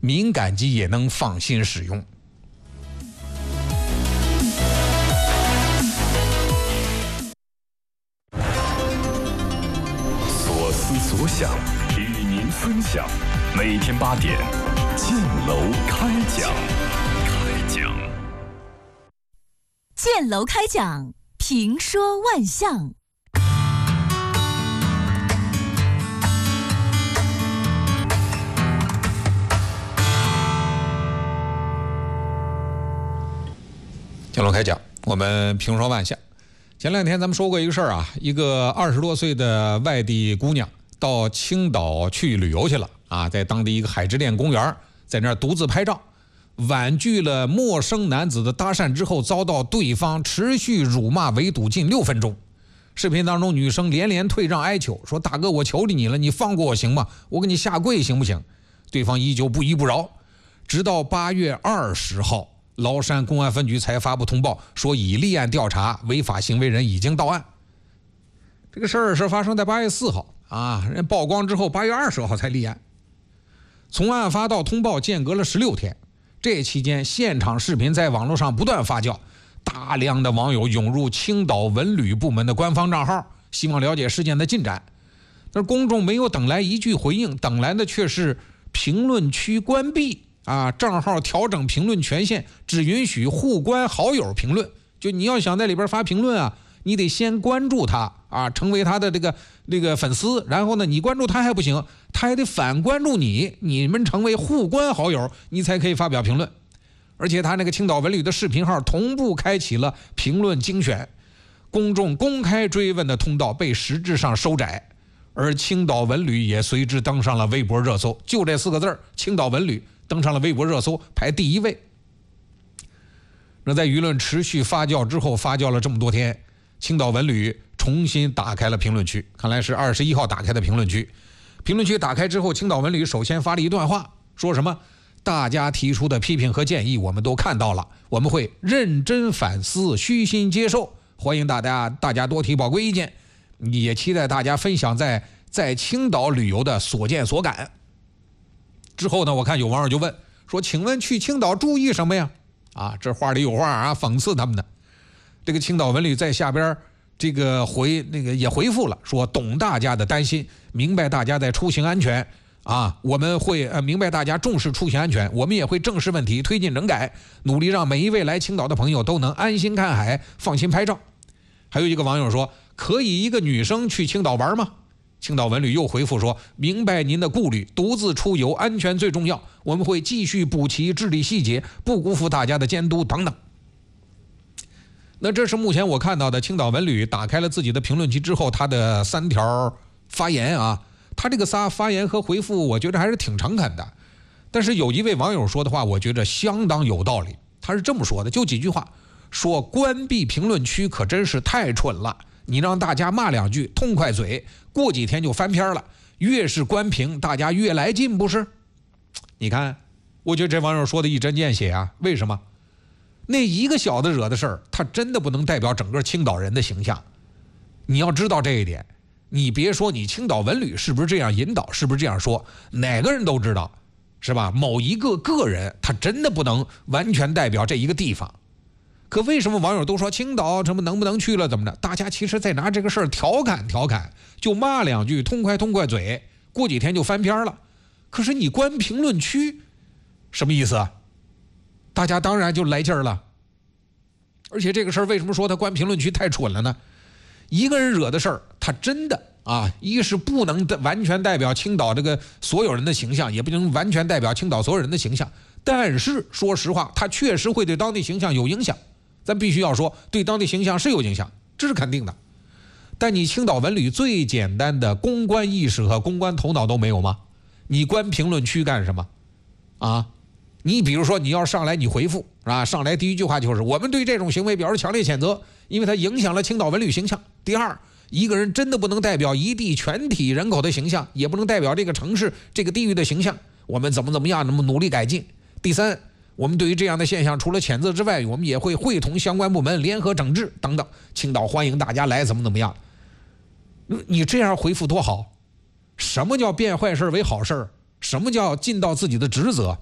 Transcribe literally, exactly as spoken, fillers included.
敏感肌也能放心使用。 所思所想，与您分享。每天八点，建楼开讲。开讲。 建楼开讲，评说万象。 建楼开讲，我们评说万象。前两天咱们说过一个事儿啊，一个二十多岁的外地姑娘到青岛去旅游去了啊，在当地一个海之恋公园，在那儿独自拍照，婉拒了陌生男子的搭讪之后，遭到对方持续辱骂围堵近六分钟。视频当中，女生连连退让哀求，说：“大哥，我求着你了，你放过我行吗？我给你下跪行不行？”对方依旧不依不饶，直到八月二十号。崂山公安分局才发布通报，说已立案调查，违法行为人已经到案。这个事儿是发生在八月四号啊，人曝光之后，八月二十号才立案。从案发到通报间隔了十六天，这期间现场视频在网络上不断发酵，大量的网友涌入青岛文旅部门的官方账号，希望了解事件的进展。但是公众没有等来一句回应，等来的却是评论区关闭。啊，账号调整评论权限，只允许互关好友评论。就你要想在里边发评论啊，你得先关注他啊，成为他的这个这个粉丝，然后呢，你关注他还不行，他还得反关注你，你们成为互关好友，你才可以发表评论。而且他那个青岛文旅的视频号同步开启了评论精选，公众公开追问的通道被实质上收窄，而青岛文旅也随之登上了微博热搜，就这四个字儿，青岛文旅。登上了微博热搜排第一位。那在舆论持续发酵之后，发酵了这么多天，青岛文旅重新打开了评论区，看来是二十一号打开的评论区。评论区打开之后，青岛文旅首先发了一段话，说什么？大家提出的批评和建议我们都看到了，我们会认真反思，虚心接受，欢迎大家大家多提宝贵意见，也期待大家分享在在青岛旅游的所见所感。之后呢，我看有网友就问说：“请问去青岛注意什么呀？”啊，这话里有话啊，讽刺他们的。这个青岛文旅在下边这个回那个也回复了，说懂大家的担心，明白大家在出行安全啊，我们会呃明白大家重视出行安全，我们也会正视问题，推进整改，努力让每一位来青岛的朋友都能安心看海，放心拍照。还有一个网友说：“可以一个女生去青岛玩吗？”青岛文旅又回复说：“明白您的顾虑，独自出游安全最重要，我们会继续补齐治理细节，不辜负大家的监督等等。”那这是目前我看到的青岛文旅打开了自己的评论区之后，他的三条发言啊，他这个仨发言和回复，我觉得还是挺诚恳的。但是有一位网友说的话，我觉得相当有道理。他是这么说的，就几句话，说关闭评论区可真是太蠢了。你让大家骂两句痛快嘴，过几天就翻篇了，越是关屏大家越来劲，不是？你看，我觉得这网友说的一针见血啊。为什么？那一个小的惹的事儿，他真的不能代表整个青岛人的形象。你要知道这一点，你别说你青岛文旅是不是这样引导，是不是这样说，哪个人都知道，是吧？某一个个人他真的不能完全代表这一个地方。可为什么网友都说青岛什么能不能去了怎么着？大家其实在拿这个事儿调侃调侃，就骂两句痛快痛快嘴，过几天就翻篇了。可是你关评论区什么意思啊？大家当然就来劲儿了。而且这个事儿为什么说他关评论区太蠢了呢？一个人惹的事儿，他真的啊，一是不能完全代表青岛这个所有人的形象，也不能完全代表青岛所有人的形象，但是说实话，他确实会对当地形象有影响。咱必须要说，对当地形象是有影响，这是肯定的。但你青岛文旅最简单的公关意识和公关头脑都没有吗？你关评论区干什么啊？你比如说你要上来你回复啊，上来第一句话就是我们对这种行为表示强烈谴责，因为它影响了青岛文旅形象。第二，一个人真的不能代表一地全体人口的形象，也不能代表这个城市这个地域的形象，我们怎么怎么样，那么努力改进。第三，我们对于这样的现象，除了谴责之外，我们也会会同相关部门联合整治等等。青岛欢迎大家来，怎么怎么样？你这样回复多好！什么叫变坏事为好事？什么叫尽到自己的职责？